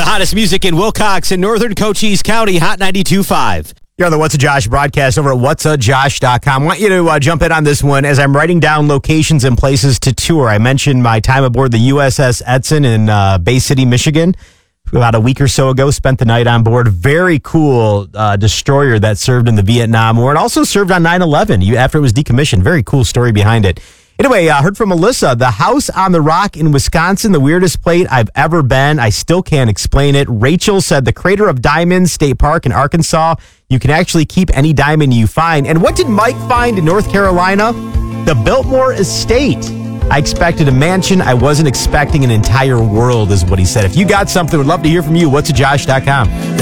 hottest music in Wilcox and Northern Cochise County, Hot 92.5. You're on the What's a Josh broadcast over at whatsajosh.com. I want you to jump in on this one as I'm writing down locations and places to tour. I mentioned my time aboard the USS Edson in Bay City, Michigan. About a week or so ago, spent the night on board. Very cool destroyer that served in the Vietnam War and also served on 9/11 after it was decommissioned. Very cool story behind it. Anyway, I heard from Melissa, the house on the rock in Wisconsin, the weirdest place I've ever been. I still can't explain it. Rachel said the Crater of Diamonds State Park in Arkansas. You can actually keep any diamond you find. And what did Mike find in North Carolina? The Biltmore Estate. I expected a mansion. I wasn't expecting an entire world, is what he said. If you got something, would love to hear from you. Whatsajosh.com.